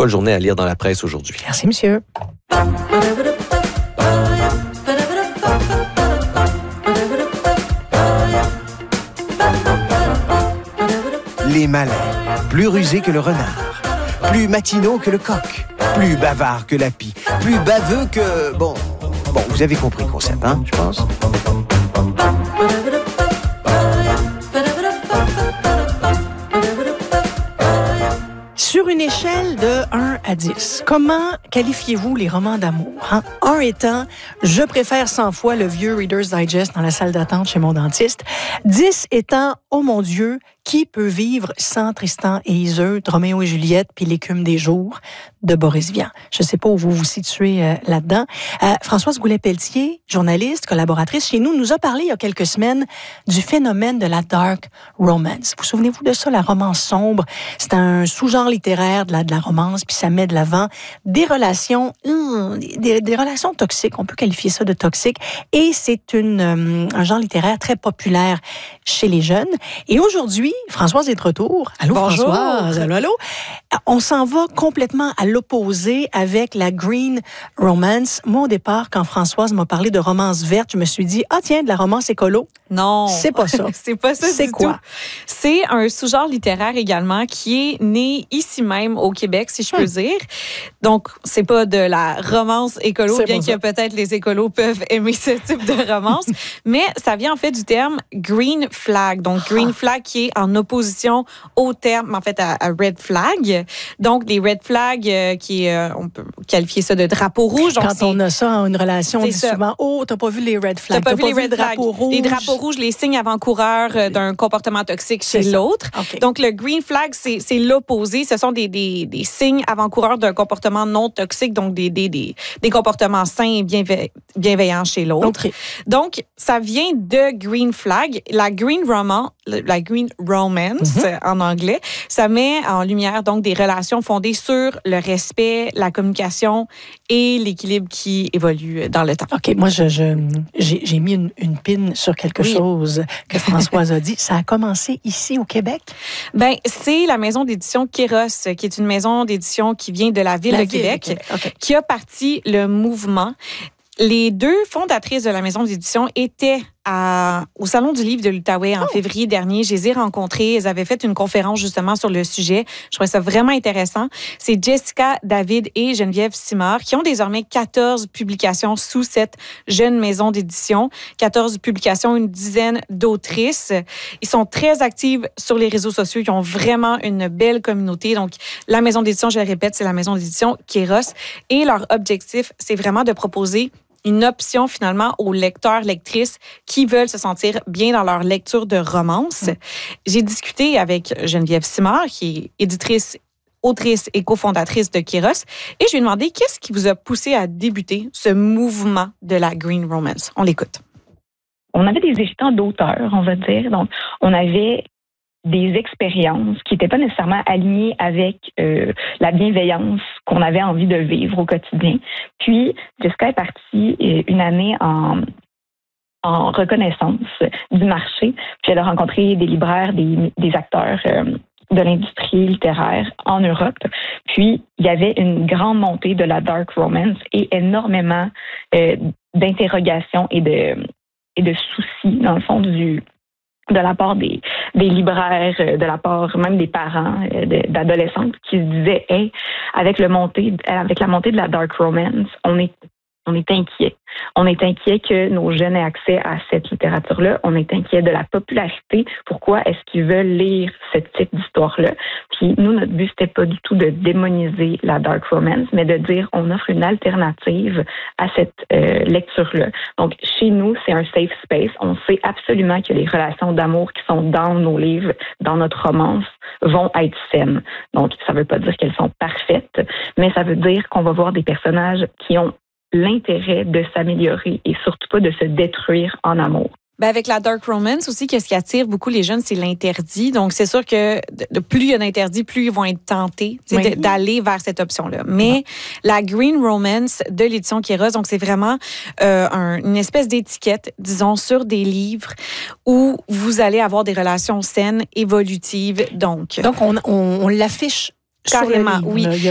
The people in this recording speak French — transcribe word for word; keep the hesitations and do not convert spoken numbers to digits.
folle journée à lire dans la presse aujourd'hui. Merci, monsieur. Les malins, plus rusés que le renard, plus matinaux que le coq, plus bavards que la pie, plus baveux que... Bon, bon, vous avez compris le concept, hein, je pense. Sur une échelle de un à dix, comment qualifiez-vous les romans d'amour? Hein? un étant, je préfère cent fois le vieux Reader's Digest dans la salle d'attente chez mon dentiste. dix étant, oh mon Dieu, qui peut vivre sans Tristan et Iseult, Roméo et Juliette, puis l'écume des jours de Boris Vian? Je ne sais pas où vous vous situez euh, là-dedans. Euh, Françoise Goulet-Pelletier, journaliste, collaboratrice chez nous, nous a parlé il y a quelques semaines du phénomène de la dark romance. Vous souvenez-vous de ça, la romance sombre? C'est un sous-genre littéraire de la, de la romance, puis ça met de l'avant des relations, hum, des, des relations toxiques, on peut qualifier ça de toxique, et c'est une, um, un genre littéraire très populaire chez les jeunes. Et aujourd'hui, Françoise est de retour. Allô, Bonjour. Françoise. Allô, allô. On s'en va complètement à l'opposé avec la green romance. Moi, au départ, quand Françoise m'a parlé de romance verte, je me suis dit, ah tiens, de la romance écolo. Non. C'est pas ça. C'est pas ça C'est du quoi? tout. C'est un sous-genre littéraire également qui est né ici même au Québec, si je peux Hmm. dire. Donc, c'est pas de la romance écolo, C'est bien pas que ça. peut-être les écolos peuvent aimer ce type de romance, mais ça vient en fait du terme green flag. Donc, green flag qui est en opposition au terme, en fait, à, à red flag. Donc, des red flags euh, qui est, euh, on peut qualifier ça de drapeau rouge. Donc, Quand on a ça en une relation, on c'est dit ça. souvent, oh, t'as pas vu les red flags. T'as pas vu les red le drapeau flags. rouge. Les drapeaux rouges, les signes avant-coureurs euh, d'un comportement toxique chez C'est ça. l'autre. OK. Donc, le green flag, c'est, c'est l'opposé. Ce sont des, des, des signes avant-coureurs d'un comportement non toxique, donc des, des, des, des comportements sains et bienve- bienveillants chez l'autre. OK. Donc, ça vient de green flag. La green roman, la green romance Mm-hmm. en anglais, ça met en lumière donc des relations fondées sur le respect, la communication et l'équilibre qui évolue dans le temps. OK, moi, je, je, j'ai, j'ai mis une, une pin sur quelque Oui. chose que Françoise a dit. Ça a commencé ici au Québec? Ben, c'est la maison d'édition Kéros, qui est une maison d'édition qui vient de la ville La de ville de Québec, Québec, OK. qui a parti le mouvement. Les deux fondatrices de la maison d'édition étaient à, au Salon du livre de l'Outaouais en Oh. février dernier. Je les ai rencontrées. Elles avaient fait une conférence justement sur le sujet. Je trouvais ça vraiment intéressant. C'est Jessica David et Geneviève Simard qui ont désormais quatorze publications sous cette jeune maison d'édition. quatorze publications, une dizaine d'autrices. Ils sont très actifs sur les réseaux sociaux. Ils ont vraiment une belle communauté. Donc, la maison d'édition, je le répète, c'est la maison d'édition Kéros. Et leur objectif, c'est vraiment de proposer une option finalement aux lecteurs, lectrices qui veulent se sentir bien dans leur lecture de romance. Mm. J'ai discuté avec Geneviève Simard, qui est éditrice, autrice et cofondatrice de Kéros, et je lui ai demandé qu'est-ce qui vous a poussé à débuter ce mouvement de la green romance. On l'écoute. On avait des étudiants d'auteurs, on va dire. Donc, on avait des expériences qui n'étaient pas nécessairement alignées avec euh, la bienveillance qu'on avait envie de vivre au quotidien. Puis, Jessica est partie euh, une année en, en reconnaissance du marché. Puis, elle a rencontré des libraires, des, des acteurs euh, de l'industrie littéraire en Europe. Puis, il y avait une grande montée de la dark romance et énormément euh, d'interrogations et de, et de soucis, dans le fond, du... de la part des, des libraires, de la part même des parents de, d'adolescentes qui se disaient, hey, avec le montée, avec la montée de la dark romance, on est, on est inquiet. On est inquiet que nos jeunes aient accès à cette littérature-là. On est inquiet de la popularité. Pourquoi est-ce qu'ils veulent lire ce type d'histoire-là? Puis nous, notre but, c'était pas du tout de démoniser la dark romance, mais de dire on offre une alternative à cette euh, lecture-là. Donc, chez nous, c'est un safe space. On sait absolument que les relations d'amour qui sont dans nos livres, dans notre romance, vont être saines. Donc, ça veut pas dire qu'elles sont parfaites, mais ça veut dire qu'on va voir des personnages qui ont l'intérêt de s'améliorer et surtout pas de se détruire en amour. Ben avec la dark romance aussi, qu'est-ce qui attire beaucoup les jeunes, c'est l'interdit. Donc, c'est sûr que de plus il y a d'interdits, plus ils vont être tentés oui. de, d'aller vers cette option-là. Mais ah. la green romance de l'édition Kéros, donc c'est vraiment euh, un, une espèce d'étiquette, disons, sur des livres où vous allez avoir des relations saines, évolutives. Donc, donc on, on, on l'affiche carrément, sur le livre, oui. Là.